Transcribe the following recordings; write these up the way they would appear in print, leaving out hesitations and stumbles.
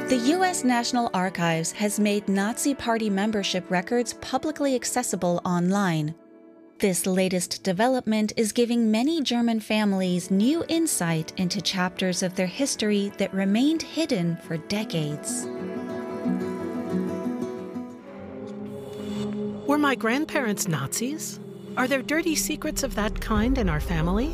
The U.S. National Archives has made Nazi Party membership records publicly accessible online. This latest development is giving many German families new insight into chapters of their history that remained hidden for decades. Were my grandparents Nazis? Are there dirty secrets of that kind in our family?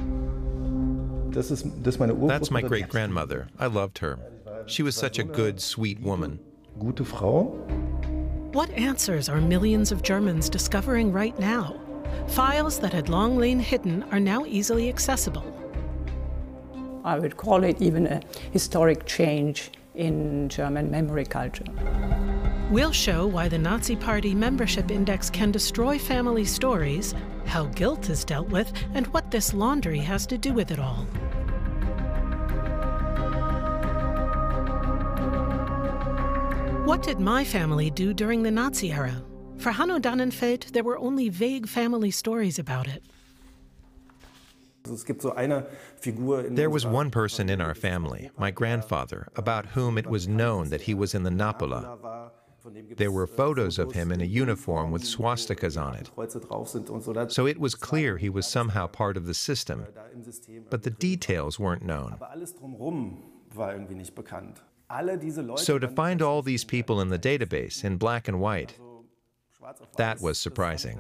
That's my great-grandmother. I loved her. She was such a good, sweet woman. Gute Frau. What answers are millions of Germans discovering right now? Files that had long lain hidden are now easily accessible. I would call it even a historic change in German memory culture. We'll show why the Nazi Party membership index can destroy family stories, how guilt is dealt with, and what this laundry has to do with it all. What did my family do during the Nazi era? For Hanno Dannenfeld, there were only vague family stories about it. There was one person in our family, my grandfather, about whom it was known that he was in the Napola. There were photos of him in a uniform with swastikas on it. So it was clear he was somehow part of the system, but the details weren't known. So to find all these people in the database in black and white, that was surprising.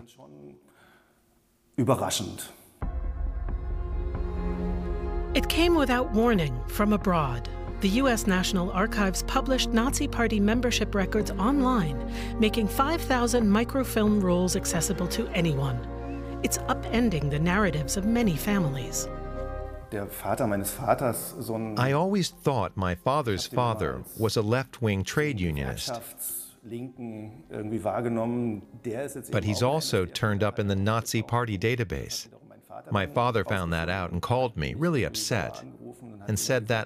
It came without warning from abroad. The U.S. National Archives published Nazi Party membership records online, making 5,000 microfilm rolls accessible to anyone. It's upending the narratives of many families. I always thought my father's father was a left-wing trade unionist. But he's also turned up in the Nazi Party database. My father found that out and called me, really upset, and said that